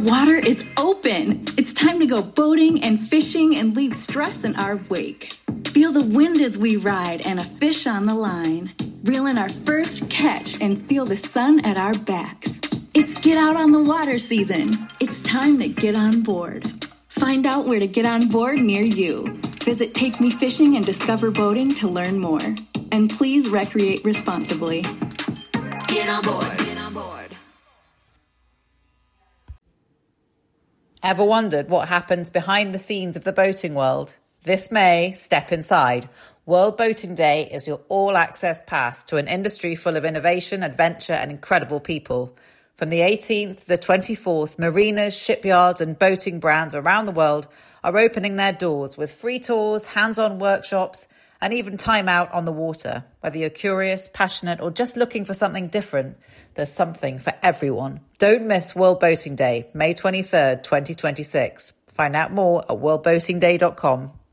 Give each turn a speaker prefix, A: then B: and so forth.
A: water is open. It's time to go boating and fishing and leave stress in our wake. Feel the wind as we ride and a fish on the line. Reel in our first catch and feel the sun at our backs. It's get out on the water season. It's time to get on board. Find out where to get on board near you. Visit Take Me Fishing and Discover Boating to learn more. And please recreate responsibly. Get on board. Get on board.
B: Ever wondered what happens behind the scenes of the boating world? This May, step inside. World Boating Day is your all-access pass to an industry full of innovation, adventure, and incredible people. From the 18th to the 24th, marinas, shipyards, and boating brands around the world are opening their doors with free tours, hands-on workshops, and even time out on the water. Whether you're curious, passionate, or just looking for something different, there's something for everyone. Don't miss World Boating Day, May 23rd, 2026. Find out more at worldboatingday.com.